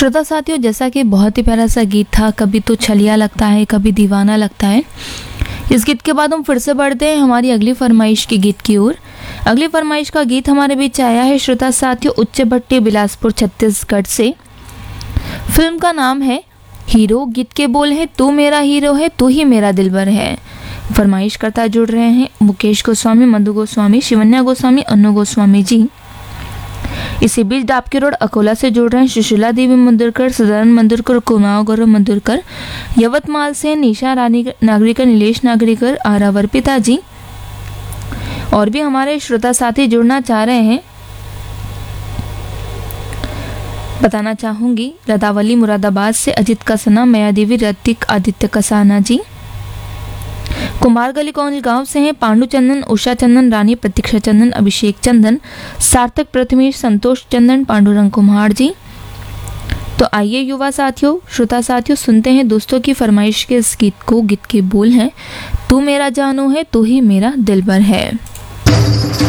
श्रोता साथियों, जैसा कि बहुत ही प्यारा सा गीत था, कभी तो छलिया लगता है कभी दीवाना लगता है। इस गीत के बाद हम फिर से बढ़ते हैं हमारी अगली फरमाइश के गीत की ओर। अगली फरमाइश का गीत हमारे बीच आया है श्रोता साथियों उच्च भट्टी बिलासपुर छत्तीसगढ़ से। फिल्म का नाम है हीरो। गीत के बोल है तू मेरा हीरो है तू ही मेरा दिलबर है। फरमाइश करता जुड़ रहे हैं मुकेश गोस्वामी, मधु गोस्वामी, शिवन्या गोस्वामी, अनु गोस्वामी जी। इसी बीच डाबकी रोड अकोला से जुड़ रहे हैं सुशीला देवी मंदिरकर, सदानंद मंदिरकर, कुमार गौरव मंदिरकर। यवतमाल से निशा रानी नागरिकर, नीलेश नागरिकर, आरावर पिता जी। और भी हमारे श्रोता साथी जुड़ना चाह रहे हैं। बताना चाहूंगी रदावली मुरादाबाद से अजित कसना, मया देवी, ऋतिक आदित्य कसाना जी। कुमारगली कौंज गांव से हैं पांडु चंदन, उषा चंदन, रानी प्रतीक्षा चंदन, अभिषेक चंदन, सार्थक प्रथमेश, संतोष चंदन, पांडुरंग कुम्हार जी। तो आइए युवा साथियों, श्रोता साथियों, सुनते हैं दोस्तों की फरमाइश के इस गीत को। गीत के बोल हैं तू मेरा जानू है तू ही मेरा दिलबर है।